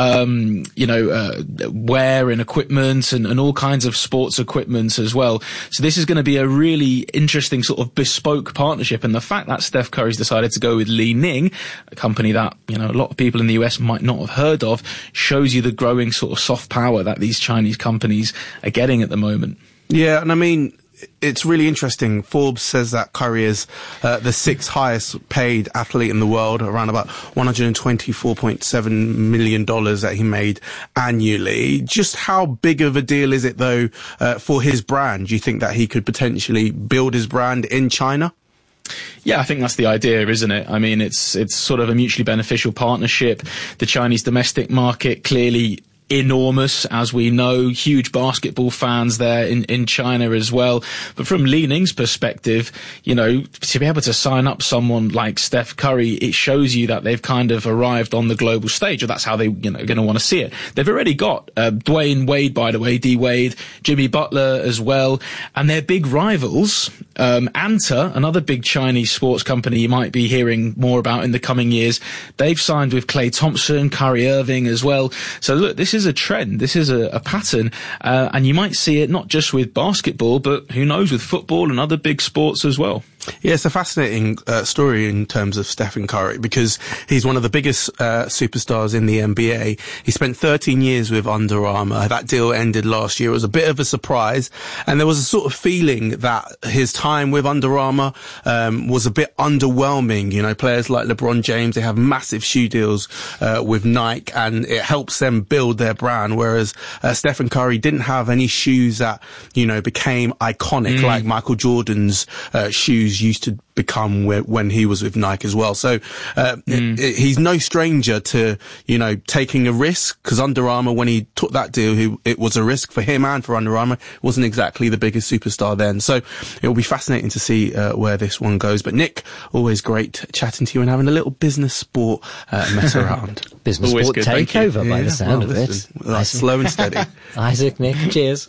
um, you know, uh, wear and equipment and, and all kinds of sports equipment as well. So this is going to be a really interesting sort of bespoke partnership. And the fact that Steph Curry's decided to go with Li Ning, a company that, you know, a lot of people in the U S might not have heard of, shows you the growing sort of soft power that these Chinese companies are getting at the moment. Yeah, and I mean, it's really interesting. Forbes says that Curry is uh, the sixth highest paid athlete in the world, around about one hundred twenty-four point seven million dollars that he made annually. Just how big of a deal is it, though, uh, for his brand? Do you think that he could potentially build his brand in China? Yeah, I think that's the idea, isn't it? I mean, it's it's sort of a mutually beneficial partnership. The Chinese domestic market clearly enormous, as we know, huge basketball fans there in, in China as well. But from Li Ning's perspective, you know, to be able to sign up someone like Steph Curry, it shows you that they've kind of arrived on the global stage, or that's how they, you know, are going to want to see it. They've already got uh, Dwayne Wade, by the way, D Wade, Jimmy Butler as well, and their big rivals, um, Anta, another big Chinese sports company you might be hearing more about in the coming years. They've signed with Klay Thompson, Kyrie Irving as well. So look, this is a trend, this is a, a pattern, uh, and you might see it not just with basketball, but who knows, with football and other big sports as well. Yeah, it's a fascinating uh, story in terms of Stephen Curry, because he's one of the biggest uh, superstars in the N B A. He spent thirteen years with Under Armour. That deal ended last year. It was a bit of a surprise, and there was a sort of feeling that his time with Under Armour um, was a bit underwhelming. You know, players like LeBron James, they have massive shoe deals uh, with Nike, and it helps them build their brand, whereas uh, Stephen Curry didn't have any shoes that, you know, became iconic mm. like Michael Jordan's uh, shoes used to become when he was with Nike as well. So uh, mm. it, it, he's no stranger to, you know, taking a risk, because Under Armour, when he took that deal, he, it was a risk for him and for Under Armour. It wasn't exactly the biggest superstar then. So it will be fascinating to see uh, where this one goes. But Nick, always great chatting to you and having a little business sport uh, mess around. Business always sport good, takeover by yeah, the sound well, of listen, it. Well, slow and steady. Isaac, Nick, cheers.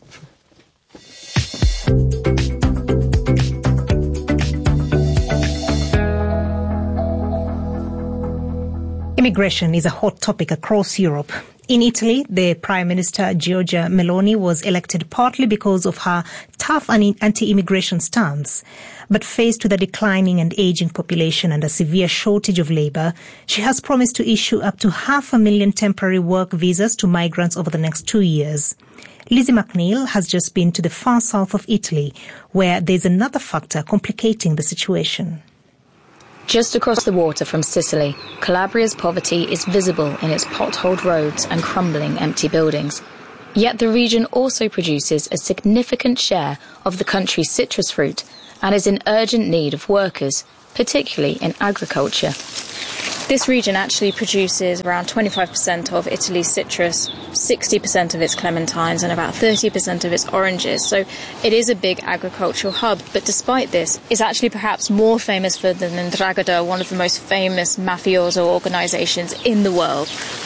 Immigration is a hot topic across Europe. In Italy, the Prime Minister Giorgia Meloni was elected partly because of her tough anti-immigration stance. But faced with a declining and aging population and a severe shortage of labour, she has promised to issue up to half a million temporary work visas to migrants over the next two years. Lizzie McNeil has just been to the far south of Italy, where there's another factor complicating the situation. Just across the water from Sicily, Calabria's poverty is visible in its potholed roads and crumbling empty buildings. Yet the region also produces a significant share of the country's citrus fruit and is in urgent need of workers, particularly in agriculture. This region actually produces around twenty-five percent of Italy's citrus, sixty percent of its clementines and about thirty percent of its oranges. So it is a big agricultural hub, but despite this, it's actually perhaps more famous for the 'Ndrangheta, one of the most famous mafioso organisations in the world.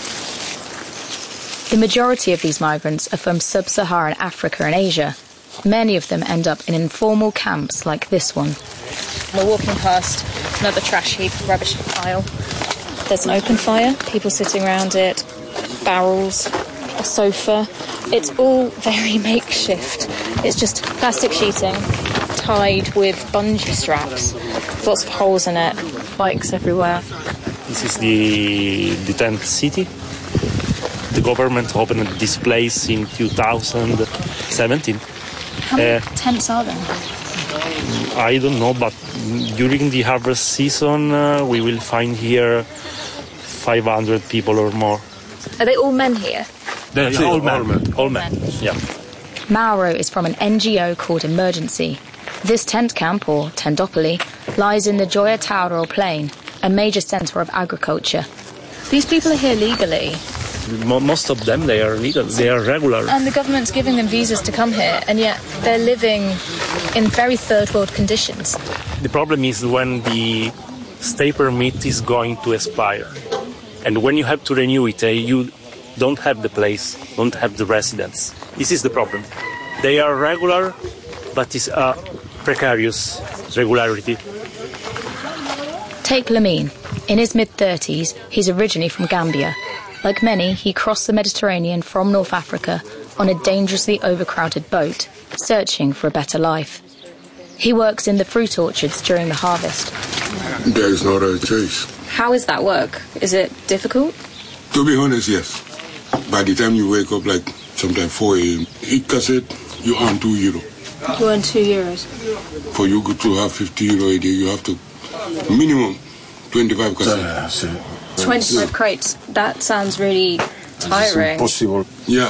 The majority of these migrants are from sub-Saharan Africa and Asia. Many of them end up in informal camps like this one. We're walking past another trash heap, rubbish pile. There's an open fire, people sitting around it, barrels, a sofa. It's all very makeshift. It's just plastic sheeting tied with bungee straps. Lots of holes in it, bikes everywhere. This is the, the tent city. The government opened this place in two thousand seventeen. How many uh, tents are there? I don't know, but during the harvest season, uh, we will find here five hundred people or more. Are they all men here? They're Yeah, all, all men. men. All men. Yeah. Mauro is from an N G O called Emergency. This tent camp, or Tendopoli, lies in the Gioia Tauro plain, a major centre of agriculture. These people are here legally. Most of them, they are legal. They are regular. And the government's giving them visas to come here, and yet they're living in very third world conditions. The problem is when the stay permit is going to expire. And when you have to renew it, uh, you don't have the place, don't have the residence. This is the problem. They are regular, but it's a precarious regularity. Take Lamine. In his mid-thirties, he's originally from Gambia. Like many, he crossed the Mediterranean from North Africa on a dangerously overcrowded boat, searching for a better life. He works in the fruit orchards during the harvest. There is no other choice. How is that work? Is it difficult? To be honest, yes. By the time you wake up, like sometime four a.m., eat cassette, you earn two euro. You earn two euros. For you to have fifty euro a day, you have to minimum twenty-five cassettes. twenty-five crates. That sounds really tiring. Impossible. Yeah.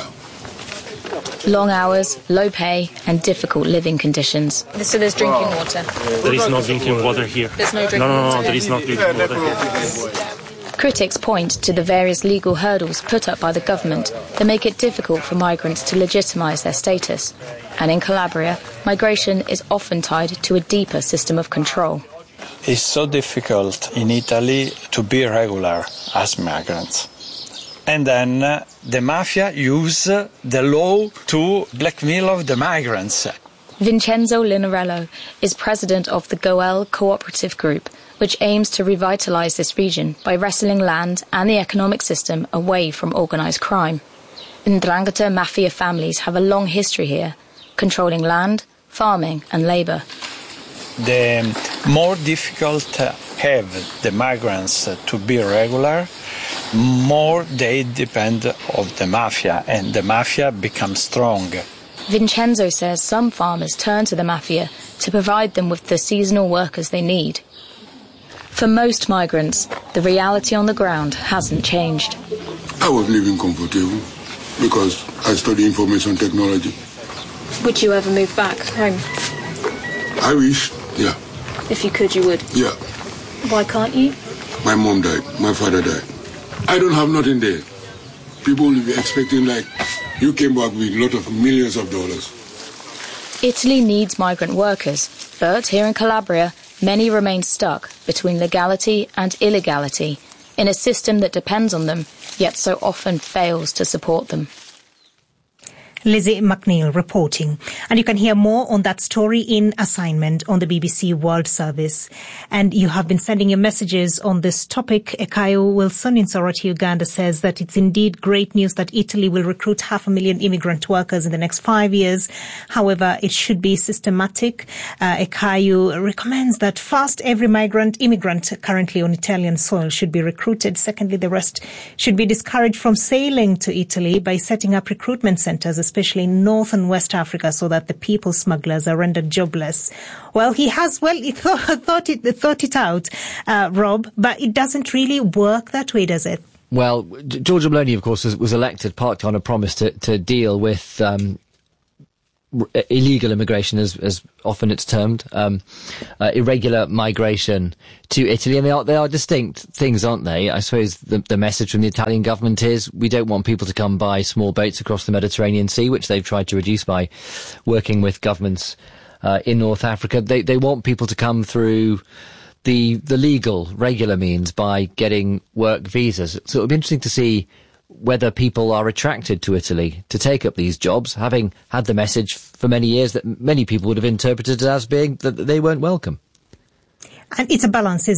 Long hours, low pay, and difficult living conditions. So there's drinking water. There is no drinking water here. There's no drinking no, no, no, water. there is no drinking water here. Critics point to the various legal hurdles put up by the government that make it difficult for migrants to legitimise their status. And in Calabria, migration is often tied to a deeper system of control. It's so difficult in Italy to be regular as migrants. And then uh, the mafia use uh, the law to blackmail the migrants. Vincenzo Linarello is president of the Goel Cooperative Group, which aims to revitalise this region by wresting land and the economic system away from organised crime. 'Ndrangheta mafia families have a long history here, controlling land, farming and labour. The more difficult uh, have the migrants uh, to be regular, more they depend of the mafia, and the mafia becomes strong. Vincenzo says some farmers turn to the mafia to provide them with the seasonal workers they need. For most migrants, the reality on the ground hasn't changed. I was living comfortable because I study information technology. Would you ever move back home? I wish, yeah. If you could, you would. Yeah. Why can't you? My mom died, my father died. I don't have nothing there. People will be expecting like you came back with a lot of millions of dollars. Italy needs migrant workers, but here in Calabria, many remain stuck between legality and illegality in a system that depends on them, yet so often fails to support them. Lizzie McNeil reporting. And you can hear more on that story in assignment on the B B C World Service. And you have been sending your messages on this topic. Ekayo Wilson in Soroti, Uganda says that it's indeed great news that Italy will recruit half a million immigrant workers in the next five years. However, it should be systematic. Uh, Ekayo recommends that first, every migrant, immigrant currently on Italian soil should be recruited. Secondly, the rest should be discouraged from sailing to Italy by setting up recruitment centres, especially in North and West Africa, so that the people smugglers are rendered jobless. Well, he has, well, he thought, thought, it, thought it out, uh, Rob, but it doesn't really work that way, does it? Well, Giorgia Meloni, of course, was, was elected partly on a promise to, to deal with um, illegal immigration, as, as often it's termed, um, uh, irregular migration to Italy, and they are, they are distinct things, aren't they? I suppose the, the message from the Italian government is we don't want people to come by small boats across the Mediterranean Sea, which they've tried to reduce by working with governments uh, in North Africa. They, they want people to come through the, the legal, regular means by getting work visas. So it'll be interesting to see whether people are attracted to Italy to take up these jobs, having had the message for many years that many people would have interpreted it as being that they weren't welcome. And it's a balance, isn't it?